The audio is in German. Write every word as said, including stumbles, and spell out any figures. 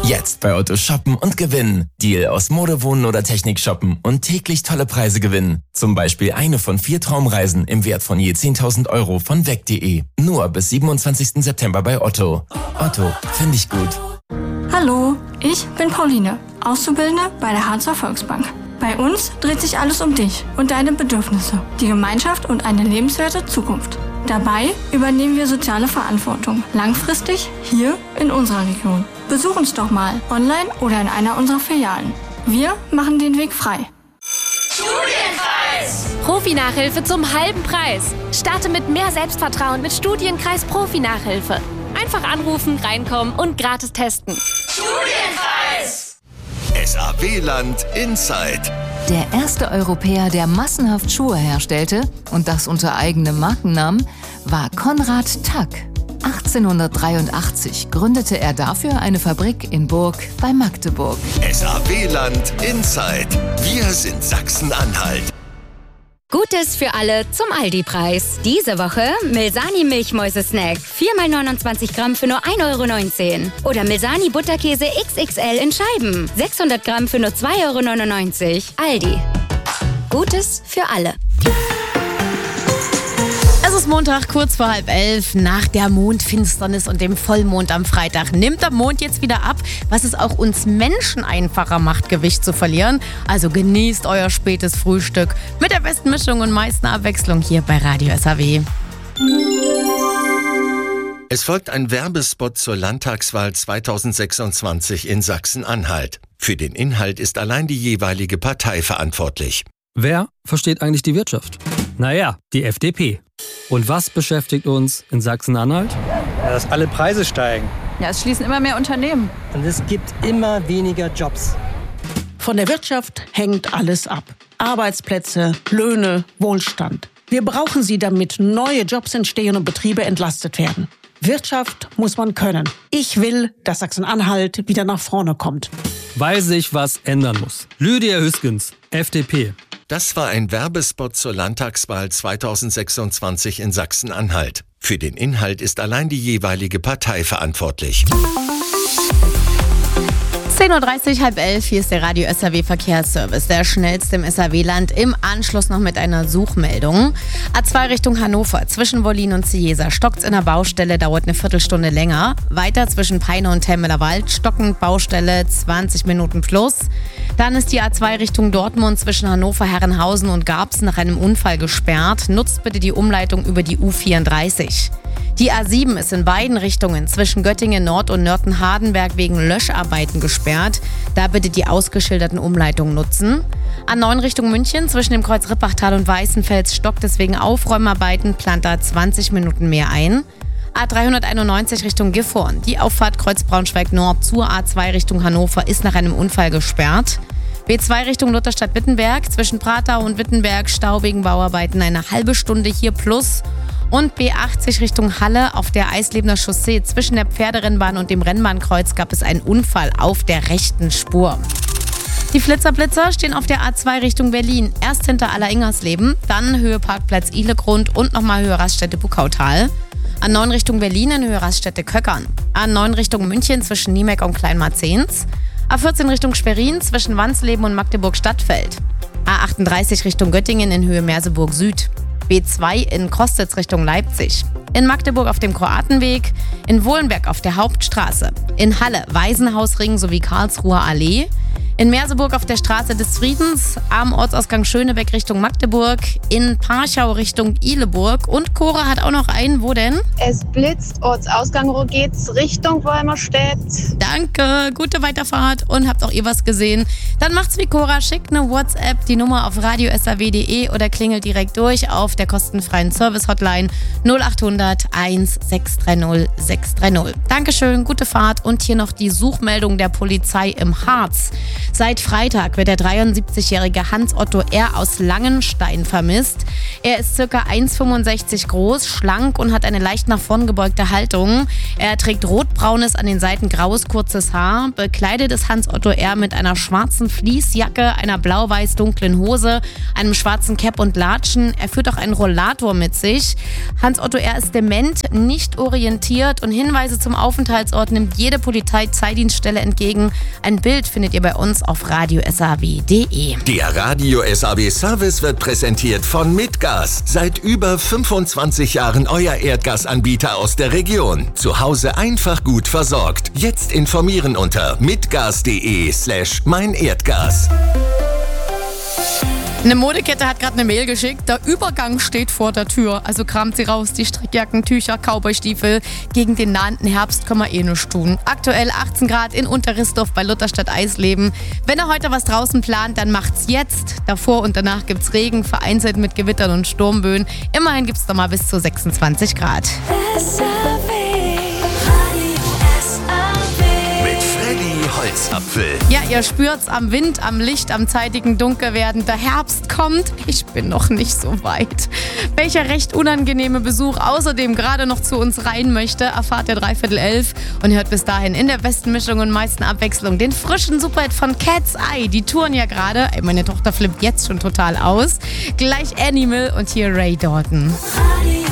Jetzt bei Otto shoppen und gewinnen. Deal aus Mode, Wohnen oder Technik shoppen und täglich tolle Preise gewinnen. Zum Beispiel eine von vier Traumreisen im Wert von je zehntausend Euro von weg punkt de. Nur bis siebenundzwanzigsten September bei Otto. Otto, finde ich gut. Hallo, ich bin Pauline, Auszubildende bei der Harzer Volksbank. Bei uns dreht sich alles um dich und deine Bedürfnisse, die Gemeinschaft und eine lebenswerte Zukunft. Dabei übernehmen wir soziale Verantwortung, langfristig hier in unserer Region. Besuch uns doch mal, online oder in einer unserer Filialen. Wir machen den Weg frei. Studienkreis! Profi-Nachhilfe zum halben Preis. Starte mit mehr Selbstvertrauen mit Studienkreis Profi-Nachhilfe. Einfach anrufen, reinkommen und gratis testen. Studienkreis! S A W-Land Inside. Der erste Europäer, der massenhaft Schuhe herstellte, und das unter eigenem Markennamen, war Konrad Tack. achtzehnhundertdreiundachtzig gründete er dafür eine Fabrik in Burg bei Magdeburg. S A W-Land Inside. Wir sind Sachsen-Anhalt. Gutes für alle zum Aldi-Preis. Diese Woche Milsani Milchmäuse-Snack. vier mal neunundzwanzig Gramm für nur ein Euro neunzehn. Oder Milsani Butterkäse X X L in Scheiben. sechshundert Gramm für nur zwei Euro neunundneunzig. Aldi. Gutes für alle. Es ist Montag, kurz vor halb elf. Nach der Mondfinsternis und dem Vollmond am Freitag nimmt der Mond jetzt wieder ab, was es auch uns Menschen einfacher macht, Gewicht zu verlieren. Also genießt euer spätes Frühstück mit der besten Mischung und meisten Abwechslung hier bei Radio S A W. Es folgt ein Werbespot zur Landtagswahl zweitausendsechsundzwanzig in Sachsen-Anhalt. Für den Inhalt ist allein die jeweilige Partei verantwortlich. Wer versteht eigentlich die Wirtschaft? Naja, die F D P. Und was beschäftigt uns in Sachsen-Anhalt? Ja, dass alle Preise steigen. Ja, es schließen immer mehr Unternehmen. Und es gibt immer weniger Jobs. Von der Wirtschaft hängt alles ab. Arbeitsplätze, Löhne, Wohlstand. Wir brauchen sie, damit neue Jobs entstehen und Betriebe entlastet werden. Wirtschaft muss man können. Ich will, dass Sachsen-Anhalt wieder nach vorne kommt. Weil sich was ändern muss. Lydia Hüskens, F D P. Das war ein Werbespot zur Landtagswahl zweitausendsechsundzwanzig in Sachsen-Anhalt. Für den Inhalt ist allein die jeweilige Partei verantwortlich. zehn Uhr dreißig, halb elf, hier ist der Radio S A W Verkehrsservice, der schnellste im S A W-Land, im Anschluss noch mit einer Suchmeldung. A zwei Richtung Hannover, zwischen Wollin und Ciesa, stockt's in der Baustelle, dauert eine Viertelstunde länger. Weiter zwischen Peine und Temmeler Wald, stockend Baustelle, zwanzig Minuten plus. Dann ist die A zwei Richtung Dortmund zwischen Hannover, Herrenhausen und Garbsen nach einem Unfall gesperrt. Nutzt bitte die Umleitung über die U vierunddreißig. Die A sieben ist in beiden Richtungen zwischen Göttingen Nord und Nörten-Hardenberg wegen Löscharbeiten gesperrt. Da bitte die ausgeschilderten Umleitungen nutzen. A neun Richtung München zwischen dem Kreuz Rippachtal und Weißenfels stockt deswegen Aufräumarbeiten, plant da zwanzig Minuten mehr ein. A dreihunderteinundneunzig Richtung Gifhorn. Die Auffahrt Kreuz Braunschweig Nord zur A zwei Richtung Hannover ist nach einem Unfall gesperrt. B zwei Richtung Lutherstadt-Wittenberg zwischen Pratau und Wittenberg Stau wegen Bauarbeiten eine halbe Stunde hier plus. Und B achtzig Richtung Halle auf der Eislebener Chaussee zwischen der Pferderennbahn und dem Rennbahnkreuz gab es einen Unfall auf der rechten Spur. Die Flitzerblitzer stehen auf der A zwei Richtung Berlin. Erst hinter Aller-Ingersleben, dann Höhe Parkplatz Ihlegrund und nochmal Höhe Raststätte Buckautal. A neun Richtung Berlin in Höhe Raststätte Köckern. A neun Richtung München zwischen Niemeck und Kleinmarzens. A vierzehn Richtung Schwerin zwischen Wansleben und Magdeburg-Stadtfeld. A achtunddreißig Richtung Göttingen in Höhe Merseburg Süd. B zwei in Kostitz Richtung Leipzig. In Magdeburg auf dem Kroatenweg. In Wohlenberg auf der Hauptstraße. In Halle Waisenhausring sowie Karlsruher Allee. In Merseburg auf der Straße des Friedens, am Ortsausgang Schönebeck Richtung Magdeburg, in Parchau Richtung Ihleburg und Cora hat auch noch einen, wo denn? Es blitzt, Ortsausgang geht's Richtung Wolmerstedt. Danke, gute Weiterfahrt und habt auch ihr was gesehen? Dann macht's wie Cora, schickt eine WhatsApp, die Nummer auf radio s a w punkt de oder klingelt direkt durch auf der kostenfreien Service-Hotline null achthundert eins sechs drei null sechs drei null. Dankeschön, gute Fahrt und hier noch die Suchmeldung der Polizei im Harz. Seit Freitag wird der dreiundsiebzigjährige Hans-Otto R. aus Langenstein vermisst. Er ist ca. eins Komma fünfundsechzig groß, schlank und hat eine leicht nach vorn gebeugte Haltung. Er trägt rotbraunes, an den Seiten graues, kurzes Haar. Bekleidet ist Hans-Otto R. mit einer schwarzen Fleecejacke, einer blau-weiß-dunklen Hose, einem schwarzen Cap und Latschen. Er führt auch einen Rollator mit sich. Hans-Otto R. ist dement, nicht orientiert und Hinweise zum Aufenthaltsort nimmt jede Polizeidienststelle entgegen. Ein Bild findet ihr bei uns auf radio s a w punkt d e. Der Radio S A W Service wird präsentiert von Mitgas. Seit über fünfundzwanzig Jahren euer Erdgasanbieter aus der Region. Zu Hause einfach gut versorgt. Jetzt informieren unter mitgas.de slash mein Erdgas. Eine Modekette hat gerade eine Mail geschickt, der Übergang steht vor der Tür. Also kramt sie raus, die Strickjacken, Tücher, Cowboystiefel. Gegen den nahenden Herbst kann man eh nichts tun. Aktuell achtzehn Grad in Unterrissdorf bei Lutherstadt Eisleben. Wenn ihr heute was draußen plant, dann macht's jetzt. Davor und danach gibt's Regen, vereinzelt mit Gewittern und Sturmböen. Immerhin gibt's noch mal bis zu sechsundzwanzig Grad. Holzapfel. Ja, ihr spürt's am Wind, am Licht, am zeitigen Dunkelwerden. Der Herbst kommt. Ich bin noch nicht so weit. Welcher recht unangenehme Besuch außerdem gerade noch zu uns rein möchte, erfahrt ihr dreiviertel elf und hört bis dahin in der besten Mischung und meisten Abwechslung den frischen Superhit von Cat's Eye. Die touren ja gerade. Meine Tochter flippt jetzt schon total aus. Gleich Animal und hier Ray Dalton. Radio